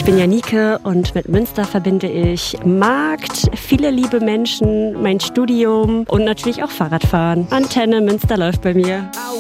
bin Janike und mit Münster verbinde ich Markt, viele liebe Menschen, mein Studium und natürlich auch Fahrradfahren. Antenne Münster läuft bei mir.